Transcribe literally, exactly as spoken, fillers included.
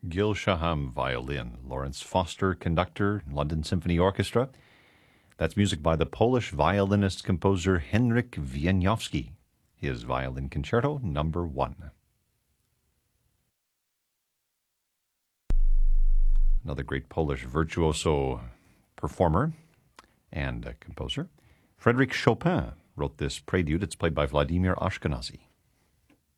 Gil Shaham, violin. Lawrence Foster, conductor, London Symphony Orchestra. That's music by the Polish violinist-composer Henryk Wieniawski. His Violin Concerto Number One. Another great Polish virtuoso performer and composer. Frédéric Chopin wrote this prelude. It's played by Vladimir Ashkenazy.